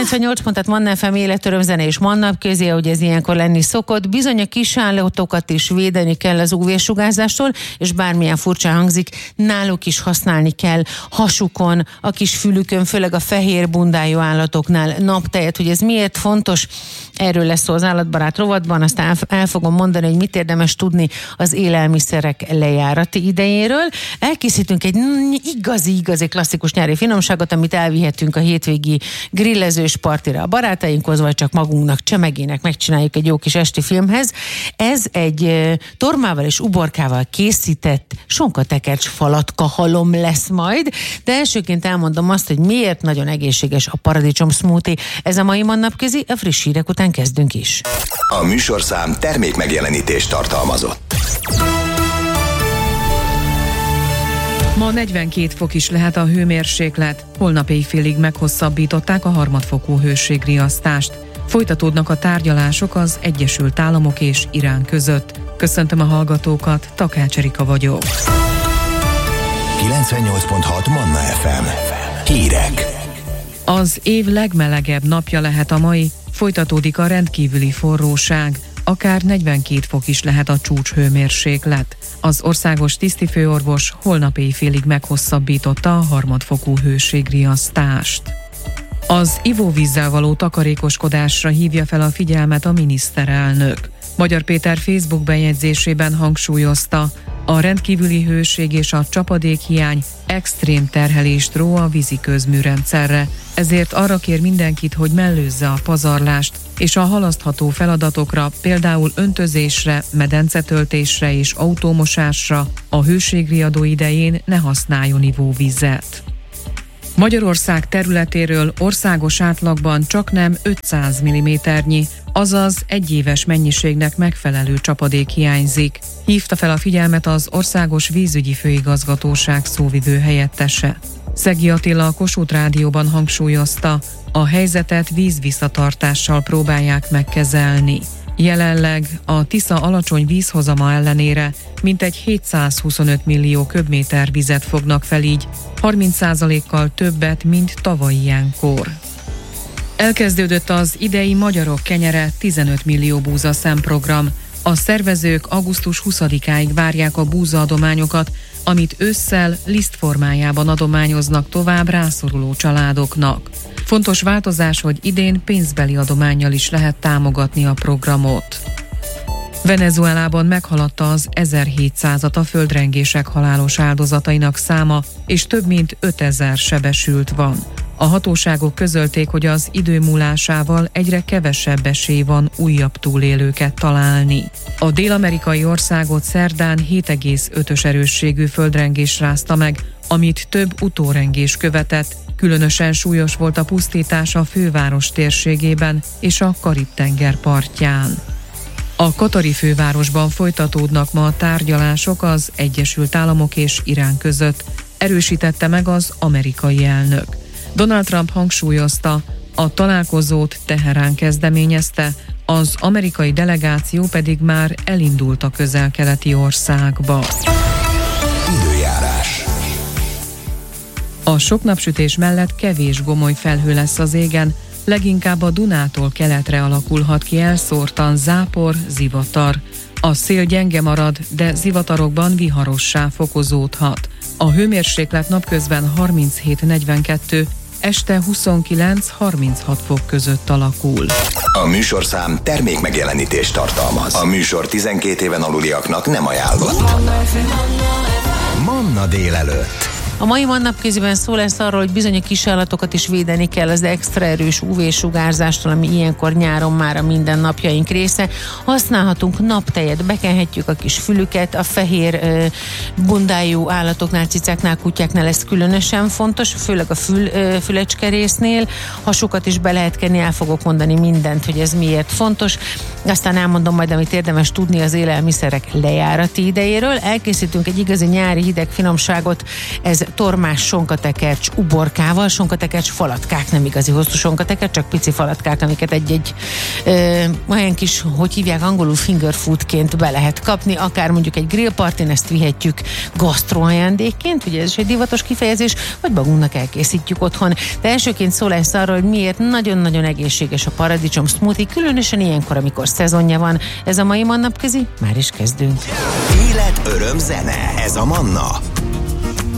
98 pontot Manna FM életörömzene és Manna közé, hogy ez ilyenkor lenni szokott. Bizony a kisállatokat is védeni kell az UV-sugárzástól, és bármilyen furcsa hangzik, náluk is használni kell hasukon, a kis fülükön, főleg a fehér bundájú állatoknál naptejet. Hogy ez miért fontos? Erről lesz szó az állatbarát rovatban, aztán el fogom mondani, hogy mit érdemes tudni az élelmiszerek lejárati idejéről. Elkészítünk egy igazi klasszikus nyári finomságot, amit elvihetünk a hétvégi grillezős partira a barátainkhoz, vagy csak magunknak csemegének megcsináljuk egy jó kis esti filmhez. Ez egy tormával és uborkával készített sonkatekercs falatka halom lesz majd, de elsőként elmondom azt, hogy miért nagyon egészséges a paradicsom smoothie. Ez a mai Mannapközi, a friss hírek után kezdünk is. A műsorszám termék megjelenítést tartalmazott. Ma 42 fok is lehet a hőmérséklet. Holnap éjfélig meghosszabbították a harmadfokú hőségriasztást. Folytatódnak a tárgyalások az Egyesült Államok és Irán között. Köszöntöm a hallgatókat, Takács Erika vagyok. 98.6 Manna FM. Hírek. Az év legmelegebb napja lehet a mai, folytatódik a rendkívüli forróság. Akár 42 fok is lehet a csúcshőmérséklet. Az országos tisztifőorvos holnap éjfélig meghosszabbította a harmadfokú hőségriasztást. Az ivóvízzel való takarékoskodásra hívja fel a figyelmet a miniszterelnök. Magyar Péter Facebook bejegyzésében hangsúlyozta, a rendkívüli hőség és a csapadékhiány extrém terhelést ró a vízi közműrendszerre, ezért arra kér mindenkit, hogy mellőzze a pazarlást, és a halasztható feladatokra, például öntözésre, medencetöltésre és autómosásra a hőségriadó idején ne használjon ivóvizet. Magyarország területéről országos átlagban csaknem 500 mm-nyi, azaz egyéves mennyiségnek megfelelő csapadék hiányzik. Hívta fel a figyelmet az Országos Vízügyi Főigazgatóság szóvivő helyettese. Szegi Attila a Kossuth Rádióban hangsúlyozta, a helyzetet vízvisszatartással próbálják megkezelni. Jelenleg a Tisza alacsony vízhozama ellenére mintegy 725 millió köbméter vizet fognak fel, így 30%-kal többet, mint tavaly ilyenkor. Elkezdődött az idei Magyarok kenyere 15 millió búza szemprogram. A szervezők augusztus 20-áig várják a búzaadományokat, amit ősszel liszt formájában adományoznak tovább rászoruló családoknak. Fontos változás, hogy idén pénzbeli adománnyal is lehet támogatni a programot. Venezuelában meghaladta az 1700-at a földrengések halálos áldozatainak száma, és több mint 5000 sebesült van. A hatóságok közölték, hogy az idő múlásával egyre kevesebb esély van újabb túlélőket találni. A dél-amerikai országot szerdán 7,5-ös erősségű földrengés rázta meg, amit több utórengés követett. Különösen súlyos volt a pusztítás a főváros térségében és a Karib-tenger partján. A katari fővárosban folytatódnak ma a tárgyalások az Egyesült Államok és Irán között, erősítette meg az amerikai elnök. Donald Trump hangsúlyozta, a találkozót Teherán kezdeményezte, az amerikai delegáció pedig már elindult a közel-keleti országba. Időjárás. A sok napsütés mellett kevés gomoly felhő lesz az égen, leginkább a Dunától keletre alakulhat ki elszórtan zápor, zivatar. A szél gyenge marad, de zivatarokban viharossá fokozódhat. A hőmérséklet napközben 37-42, este 29-36 fok között alakul. A műsorszám termék megjelenítést tartalmaz. A műsor 12 éven aluliaknak nem ajánlott. Manna délelőtt. A mai Mannapköziben szó lesz arról, hogy bizony a kisállatokat is védeni kell az extra erős UV-sugárzástól, ami ilyenkor nyáron már a mindennapjaink része. Használhatunk naptejet, bekenhetjük a kis fülüket, a fehér bundájú állatoknál, cicáknál, kutyáknál ez különösen fontos, főleg a fülecskerésznél. Hasukat is be lehet kenni, el fogok mondani mindent, hogy ez miért fontos. Aztán elmondom majd, amit érdemes tudni az élelmiszerek lejárati idejéről. Elkészítünk egy igazi nyári hideg finomságot, ez tormás sonkatekercs uborkával, sonkatekercs falatkák, nem igazi hosszú sonkatekercs, csak pici falatkák, amiket egy olyan kis, hogy hívják angolul, finger foodként be lehet kapni, akár mondjuk egy grillpartin, ezt vihetjük gasztroajándékként, ugye ez is egy divatos kifejezés, vagy magunknak elkészítjük otthon. De elsőként szó lesz arról, hogy miért nagyon-nagyon egészséges a paradicsom smoothie, különösen ilyenkor, amikor szezonja van. Ez a mai Mannapközi, már is kezdünk. Élet, öröm, zene, ez a Manna.